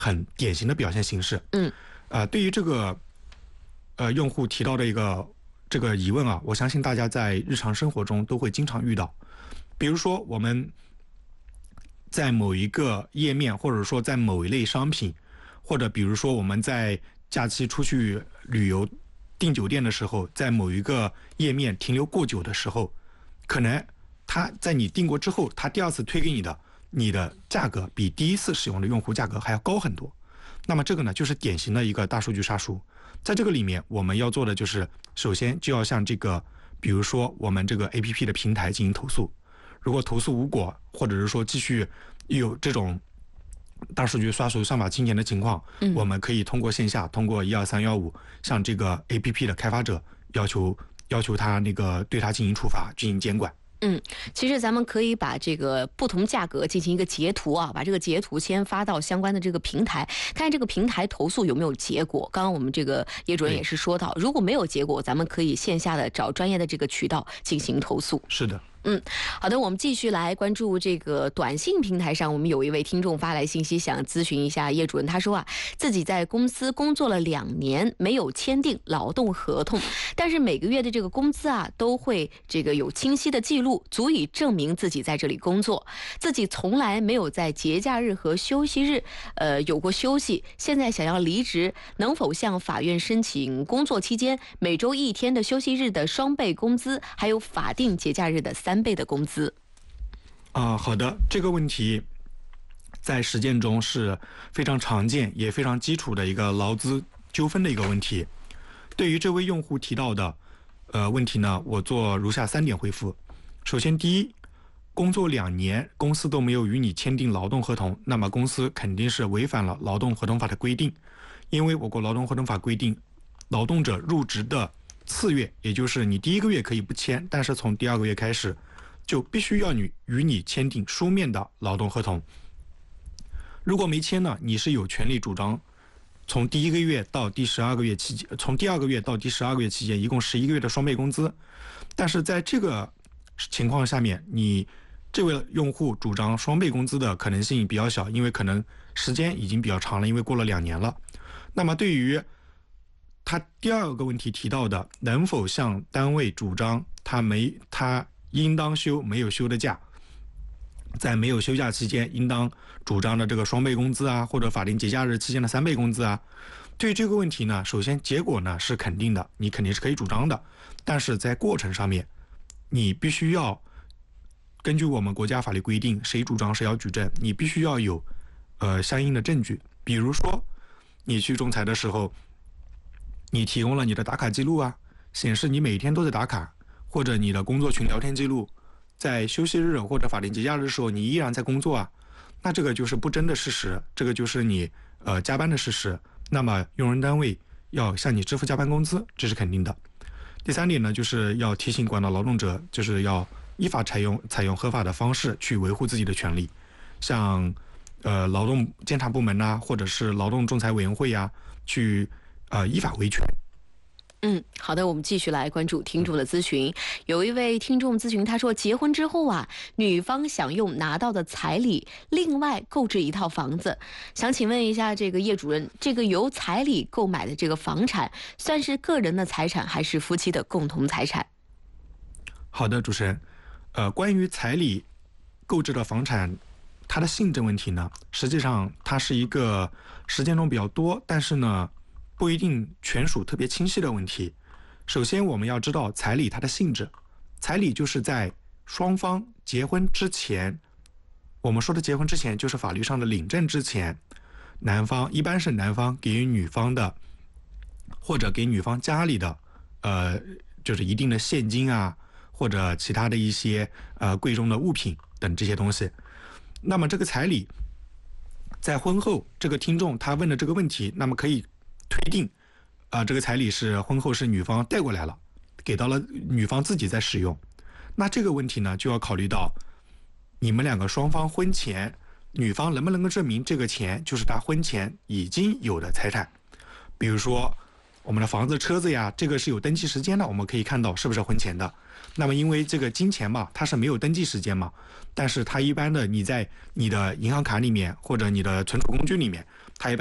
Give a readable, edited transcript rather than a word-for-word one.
很典型的表现形式。对于这个用户提到的这个疑问啊，我相信大家在日常生活中都会经常遇到。比如说我们在某一个页面，或者说在某一类商品，或者比如说我们在假期出去旅游订酒店的时候，在某一个页面停留过久的时候，可能他在你订过之后，他第二次推给你的价格比第一次使用的用户价格还要高很多。那么这个呢，就是典型的一个大数据杀熟。在这个里面，我们要做的就是，首先就要向这个，比如说我们这个 APP 的平台进行投诉。如果投诉无果，或者是说继续有这种大数据刷熟算法侵权的情况，我们可以通过线下，通过12315向这个 APP 的开发者要求他对他进行处罚，进行监管。 其实咱们可以把这个不同价格进行一个截图啊，把这个截图先发到相关的这个平台，看看这个平台投诉有没有结果。刚刚我们这个叶主任也是说到，如果没有结果，咱们可以线下的找专业的这个渠道进行投诉。 是的。 好的，我们继续来关注这个短信平台上，我们有一位听众发来信息，想咨询一下叶主任。他说啊，自己在公司工作了2年，没有签订劳动合同，但是每个月的这个工资啊，都会这个有清晰的记录，足以证明自己在这里工作。自己从来没有在节假日和休息日，有过休息。现在想要离职，能否向法院申请工作期间每周1天的休息日的双倍工资，还有法定节假日的3倍的工资？ 好的，这个问题在实践中是非常常见也非常基础的一个劳资纠纷的一个问题。对于这位用户提到的问题呢，我做如下3点回复。首先，第一，工作2年，公司都没有与你签订劳动合同，那么公司肯定是违反了劳动合同法的规定。因为我国劳动合同法规定，劳动者入职的次月，也就是你第1个月可以不签，但是从第2个月开始就必须要与你签订书面的劳动合同。如果没签呢，你是有权利主张从第1个月到第12个月期间，从第2个月到第12个月期间，一共11个月的双倍工资。但是在这个情况下面，你这位用户主张双倍工资的可能性比较小，因为可能时间已经比较长了，因为过了2年了。那么对于他第2个问题提到的，能否向单位主张他应当休没有休的假，在没有休假期间应当主张的这个双倍工资啊，或者法定节假日期间的3倍工资啊，对于这个问题呢，首先结果呢是肯定的，你肯定是可以主张的，但是在过程上面，你必须要根据我们国家法律规定，谁主张谁要举证，你必须要有相应的证据。比如说你去仲裁的时候，你提供了你的打卡记录啊，显示你每天都在打卡，或者你的工作群聊天记录，在休息日或者法定节假日的时候你依然在工作啊，那这个就是不争的事实，这个就是你加班的事实，那么用人单位要向你支付加班工资，这是肯定的。第3点呢，就是要提醒广大劳动者，就是要依法采用合法的方式去维护自己的权利，像劳动监察部门啊，或者是劳动仲裁委员会啊，去依法维权。 好的，我们继续来关注听众的咨询。有一位听众咨询，他说结婚之后啊，女方想用拿到的彩礼另外购置一套房子，想请问一下这个叶主任，这个由彩礼购买的这个房产算是个人的财产还是夫妻的共同财产？ 好的，主持人，关于彩礼购置的房产，它的性质问题呢，实际上它是一个实践中比较多，但是呢不一定权属特别清晰的问题。首先我们要知道彩礼它的性质，彩礼就是在双方结婚之前，我们说的结婚之前就是法律上的领证之前，一般是男方给予女方的，或者给女方家里的就是一定的现金啊，或者其他的一些贵重的物品等这些东西。那么这个彩礼在婚后，这个听众他问的这个问题，那么可以推定这个彩礼是婚后是女方带过来了，给到了女方自己在使用。那这个问题呢，就要考虑到你们2个双方婚前，女方能不能够证明这个钱就是她婚前已经有的财产。比如说我们的房子车子呀，这个是有登记时间的，我们可以看到是不是婚前的。那么因为这个金钱嘛，它是没有登记时间嘛，但是它一般的你在你的银行卡里面或者你的存储工具里面，